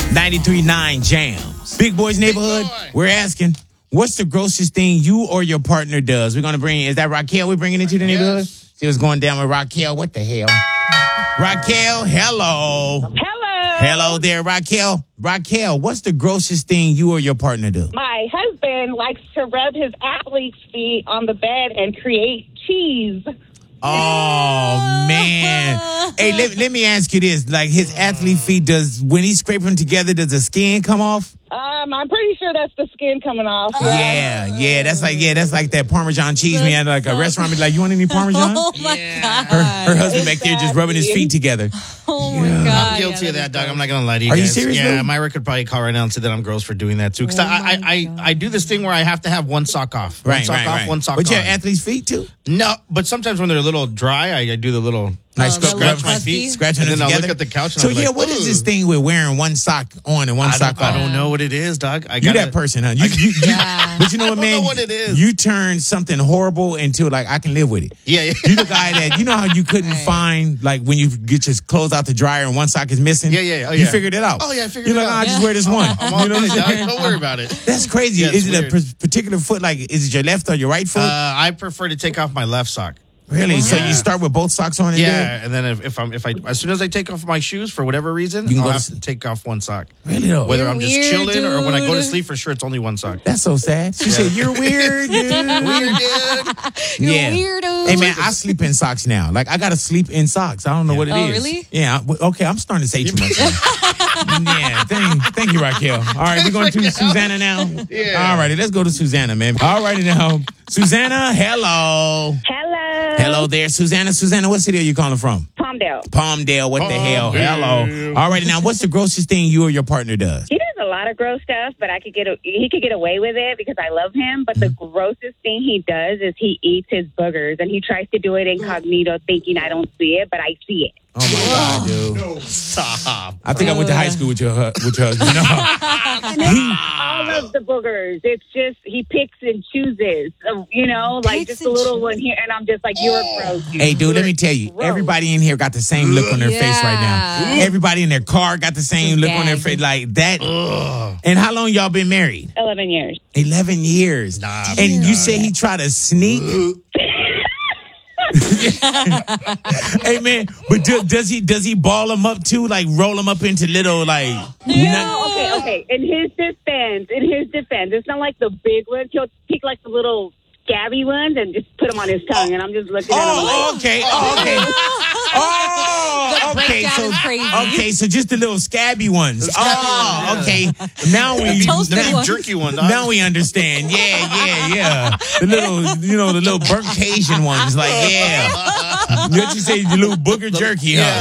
93.9 Jams. Big Boys Neighborhood, we're asking, what's the grossest thing you or your partner does? We're going to bring, is that Raquel we're bringing into the neighborhood? She was going down with Raquel. What the hell? Raquel, hello. Hello there, Raquel. Raquel, what's the grossest thing you or your partner do? My husband likes to rub his athlete's feet on the bed and create cheese. Oh, man. Hey, let me ask you this. Like, his athlete feet, when he scrape them together, does the skin come off? I'm pretty sure that's the skin coming off. Yeah, that's like that Parmesan cheese. We had like a restaurant, be like, you want any Parmesan? Oh my God. Her husband back there just rubbing his feet together. Oh my God. I'm guilty of that, dog. I'm not going to lie to you Are guys. you serious, Yeah, bro? Myra could probably call right now and say that I'm gross for doing that, too. Because I do this thing where I have to have one sock off. One sock off, one sock on. But you have athlete's feet, too? No, but sometimes when they're a little dry, I do the little... Like scratch my feet, scratching them and then together. I'll look at the couch. And So I'll be like, what is this thing with wearing one sock on and one sock off? I don't know what it is, dog. You that person, huh? But you know what, man? I don't know what it is. You turn something horrible into like I can live with it. Yeah. You the guy that you know how you couldn't find like when you get your clothes out the dryer and one sock is missing. Yeah. Oh, You figured it out. Oh yeah, I figured You're it like, out. I just wear this one. I'm all You know what good, I'm dog. saying? Don't worry about it. That's crazy. Yeah, is it weird. a particular foot? Like, is it your left or your right foot? I prefer to take off my left sock. Really? So you start with both socks on? And Yeah, and then if I as soon as I take off my shoes for whatever reason, You can I'll go have to to take off one sock. Really though? Whether You're I'm just weird, chilling or when I go to dude. sleep, for sure it's only one sock. That's so sad. She said, "You're weird, dude." Weird, dude. Yeah. Weirdo. Hey man, I sleep in socks now. Like I gotta sleep in socks. I don't know what it is. Oh, really? Yeah. Okay, I'm starting to say too much. Yeah. Thank you, Raquel. All right, we're going to Susanna now. Yeah. All righty, let's go to Susanna, man. All righty now, Susanna. Hello. Hello there, Susanna. Susanna, what city are you calling from? Palmdale. Palmdale. What the hell? Palmdale. Hello. All righty now, what's the grossest thing you or your partner does? He does a lot of gross stuff, but he could get away with it because I love him. But the grossest thing he does is he eats his boogers, and he tries to do it incognito, thinking I don't see it, but I see it. Oh my God, dude. No, stop. I think I went to high school with your husband. No. All of the boogers. It's just he picks and chooses. Like just a little one here, and I'm just like, you're gross. Hey, dude, let me tell you. Gross. Everybody in here got the same look on their face right now. Everybody in their car got the same look on their face like that. And how long y'all been married? 11 years. 11 years. Nah, and you say he tried to sneak? Hey, man, but does he ball them up too? Like roll them up into little like... Okay. In his defense, it's not like the big ones. He'll pick like the little scabby ones and just put them on his tongue. And I'm just looking at him like... Okay. breakdown is crazy. Okay, so just the little scabby ones. Okay. Now we jerky one. Dog. Now we understand. Yeah. The little burnt Cajun ones. Like, yeah. What you say, the little booger jerky, huh?